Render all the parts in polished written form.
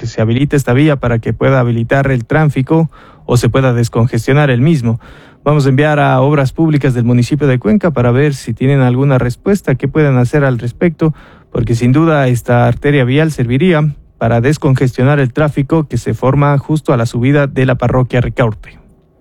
que se habilite esta vía para que pueda habilitar el tráfico o se pueda descongestionar el mismo. Vamos a enviar a Obras Públicas del municipio de Cuenca para ver si tienen alguna respuesta, qué pueden hacer al respecto, porque sin duda esta arteria vial serviría para descongestionar el tráfico que se forma justo a la subida de la parroquia Ricaurte.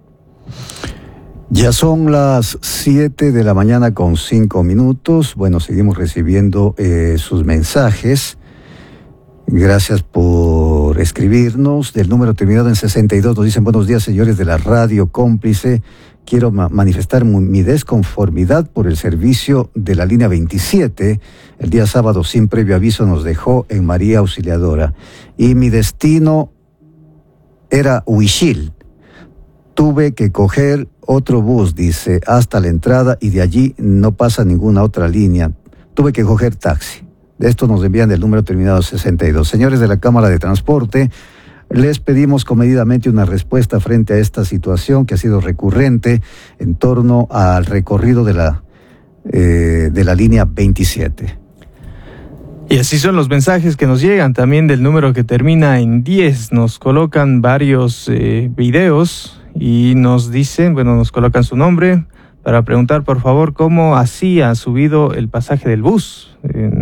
Ya son las 7 de la mañana con 5 minutos. Bueno, seguimos recibiendo sus mensajes. Gracias por escribirnos. Del número terminado en 62 nos dicen: buenos días, señores de la radio cómplice. Quiero manifestar mi desconformidad por el servicio de la línea 27. El día sábado, sin previo aviso, nos dejó en María Auxiliadora. Y mi destino era Huichil. Tuve que coger otro bus, dice, hasta la entrada, y de allí no pasa ninguna otra línea. Tuve que coger taxi. De esto nos envían el número terminado 62. Señores de la Cámara de Transporte, les pedimos comedidamente una respuesta frente a esta situación que ha sido recurrente en torno al recorrido de la línea 27. Y así son los mensajes que nos llegan también del número que termina en 10. Nos colocan varios videos y nos dicen, nos colocan su nombre para preguntar por favor cómo así ha subido el pasaje del bus.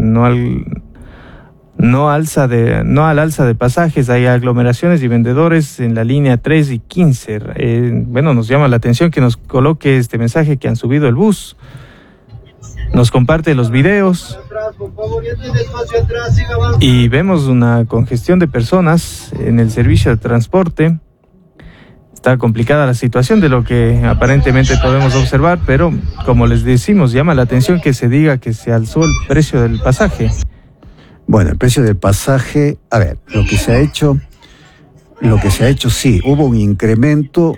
No al alza de pasajes, hay aglomeraciones y vendedores en la línea 3 y 15. Nos llama la atención que nos coloque este mensaje que han subido el bus. Nos comparte los videos y vemos una congestión de personas en el servicio de transporte. Está complicada la situación de lo que aparentemente podemos observar, pero como les decimos, llama la atención que se diga que se alzó el precio del pasaje. Bueno, el precio del pasaje, a ver, lo que se ha hecho, sí, hubo un incremento,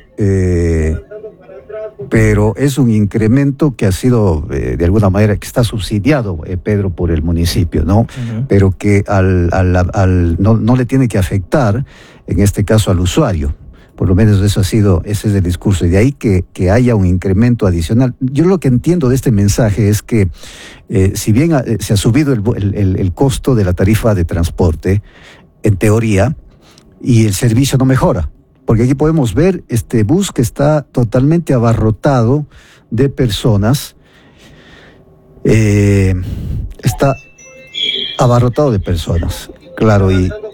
pero es un incremento que ha sido, de alguna manera, que está subsidiado, Pedro, por el municipio, ¿no? Uh-huh. Pero que no le tiene que afectar, en este caso, al usuario. Por lo menos ese es el discurso, y de ahí que haya un incremento adicional. Yo lo que entiendo de este mensaje es que si bien se ha subido el costo de la tarifa de transporte, en teoría, y el servicio no mejora, porque aquí podemos ver este bus que está totalmente abarrotado de personas, está abarrotado de personas, claro,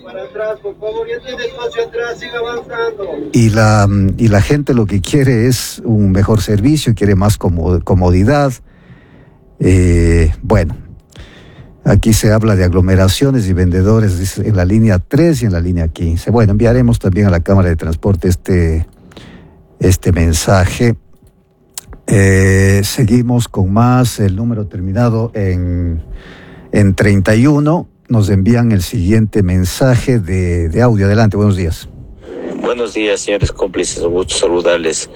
y la gente lo que quiere es un mejor servicio, quiere más comodidad. Aquí se habla de aglomeraciones y vendedores en la línea 3 y en la línea 15. Bueno, enviaremos también a la Cámara de Transporte este mensaje. Seguimos con más. El número terminado en 31. Nos envían el siguiente mensaje de audio. Adelante, buenos días. Buenos días, señores cómplices, un gusto saludarles.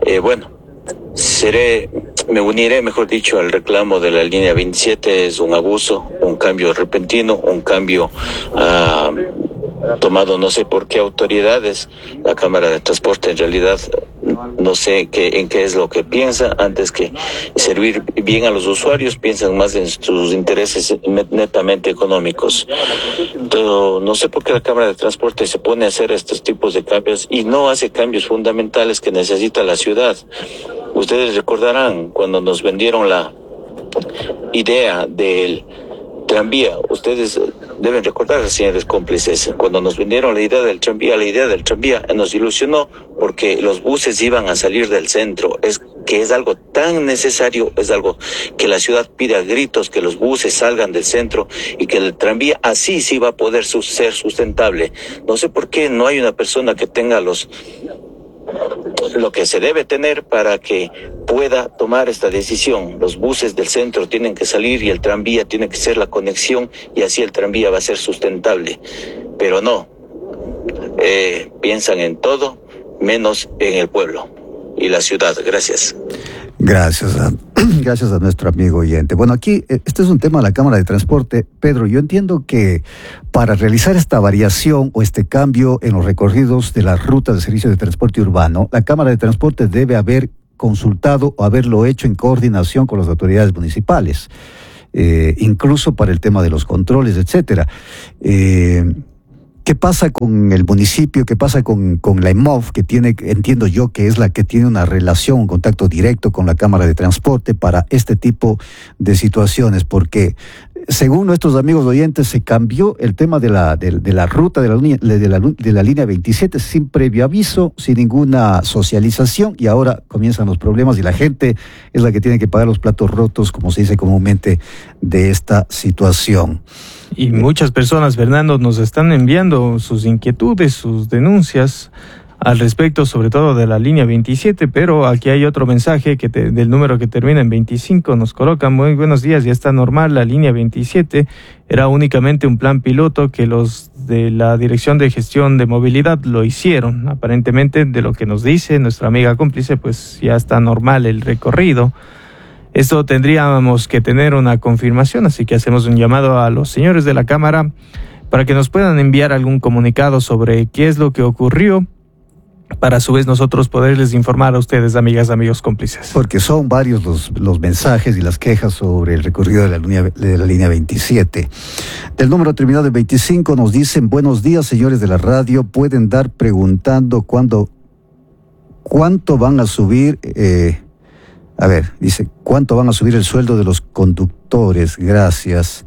Me uniré, mejor dicho, al reclamo de la línea 27. Es un abuso, un cambio repentino, un cambio tomado no sé por qué autoridades. La Cámara de Transporte en realidad no sé en qué es lo que piensa. Antes que servir bien a los usuarios, piensan más en sus intereses netamente económicos. Pero no sé por qué la Cámara de Transporte se pone a hacer estos tipos de cambios y no hace cambios fundamentales que necesita la ciudad. Ustedes recordarán cuando nos vendieron la idea del tranvía. Ustedes deben recordar, señores cómplices, cuando nos vendieron la idea del tranvía nos ilusionó porque los buses iban a salir del centro. Es algo tan necesario, es algo que la ciudad pide a gritos, que los buses salgan del centro y que el tranvía así sí va a poder ser sustentable. No sé por qué no hay una persona que tenga lo que se debe tener para que pueda tomar esta decisión. Los buses del centro tienen que salir y el tranvía tiene que ser la conexión, y así el tranvía va a ser sustentable. Pero no, piensan en todo menos en el pueblo y la ciudad. Gracias. Gracias a nuestro amigo oyente. Bueno, aquí este es un tema de la Cámara de Transporte. Pedro, yo entiendo que para realizar esta variación o este cambio en los recorridos de las rutas de servicio de transporte urbano, la Cámara de Transporte debe haber consultado o haberlo hecho en coordinación con las autoridades municipales, incluso para el tema de los controles, etcétera. ¿Qué ¿Qué pasa con el municipio? ¿Qué pasa con la EMOV, que tiene, entiendo yo, que es la que tiene una relación, un contacto directo con la Cámara de Transporte para este tipo de situaciones? Porque según nuestros amigos oyentes, se cambió el tema de la ruta de la línea 27 sin previo aviso, sin ninguna socialización, y ahora comienzan los problemas y la gente es la que tiene que pagar los platos rotos, como se dice comúnmente, de esta situación. Y muchas personas, Fernando, nos están enviando sus inquietudes, sus denuncias al respecto, sobre todo de la línea 27, pero aquí hay otro mensaje del número que termina en 25, nos colocan: muy buenos días, ya está normal la línea 27, era únicamente un plan piloto que los de la Dirección de Gestión de Movilidad lo hicieron. Aparentemente, de lo que nos dice nuestra amiga cómplice, pues ya está normal el recorrido. Esto tendríamos que tener una confirmación, así que hacemos un llamado a los señores de la Cámara para que nos puedan enviar algún comunicado sobre qué es lo que ocurrió, para a su vez nosotros poderles informar a ustedes, amigas, amigos cómplices. Porque son varios los mensajes y las quejas sobre el recorrido de la línea 27. Del número terminado en 25 nos dicen: buenos días, señores de la radio, pueden dar preguntando cuánto van a subir, dice, ¿cuánto van a subir el sueldo de los conductores? Gracias.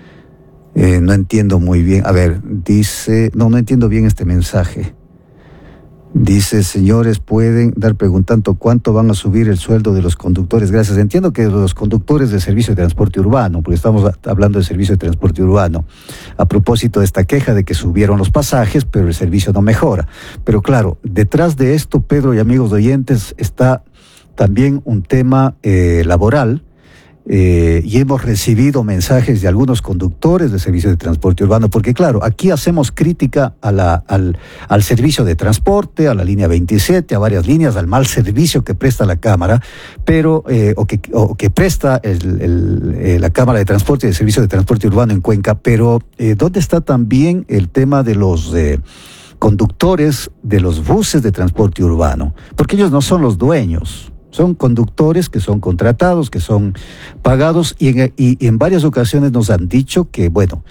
No entiendo muy bien. Dice, no entiendo bien este mensaje. Dice: señores, pueden dar preguntando cuánto van a subir el sueldo de los conductores. Gracias. Entiendo que los conductores de servicio de transporte urbano, porque estamos hablando de servicio de transporte urbano, a propósito de esta queja de que subieron los pasajes, pero el servicio no mejora. Pero claro, detrás de esto, Pedro y amigos oyentes, está también un tema laboral. Y hemos recibido mensajes de algunos conductores de servicio de transporte urbano, porque claro, aquí hacemos crítica al servicio de transporte, a la línea 27, a varias líneas, al mal servicio que presta la Cámara, pero que presta la Cámara de Transporte y el Servicio de Transporte Urbano en Cuenca. Pero ¿dónde está también el tema de los conductores de los buses de transporte urbano? Porque ellos no son los dueños. Son conductores que son contratados, que son pagados, y en varias ocasiones nos han dicho que, bueno,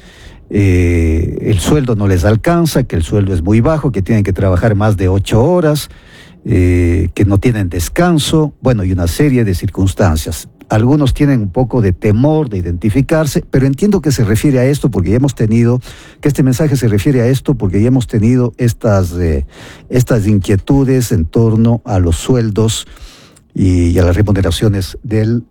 el sueldo no les alcanza, que el sueldo es muy bajo, que tienen que trabajar más de 8 horas, que no tienen descanso, bueno, y una serie de circunstancias. Algunos tienen un poco de temor de identificarse, pero entiendo que se refiere a esto porque ya hemos tenido, que este mensaje se refiere a esto porque ya hemos tenido estas inquietudes en torno a los sueldos y a las remuneraciones de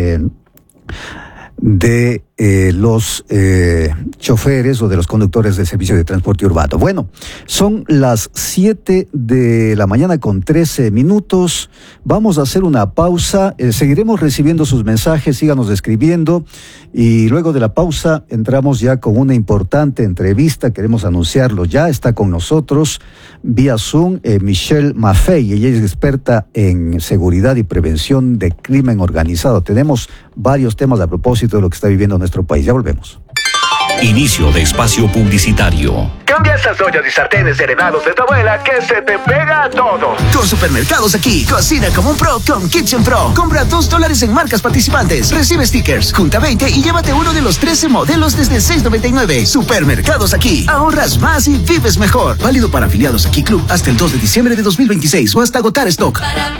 los choferes o de los conductores del servicio de transporte urbano. Bueno, son las 7 de la mañana con 13 minutos. Vamos a hacer una pausa. Seguiremos recibiendo sus mensajes, síganos escribiendo. Y luego de la pausa entramos ya con una importante entrevista. Queremos anunciarlo ya. Está con nosotros vía Zoom Michelle Maffei. Ella es experta en seguridad y prevención de crimen organizado. Tenemos varios temas a propósito de lo que está viviendo nuestro país. Ya volvemos. Inicio de espacio publicitario. Cambia esas ollas y sartenes heredados de tu abuela que se te pega a todo. Con Supermercados Aquí, cocina como un pro con Kitchen Pro. Compra $2 en marcas participantes. Recibe stickers, junta 20 y llévate uno de los 13 modelos desde $6.99. Supermercados Aquí, ahorras más y vives mejor. Válido para afiliados Aquí Club hasta el 2 de diciembre de 2026 o hasta agotar stock.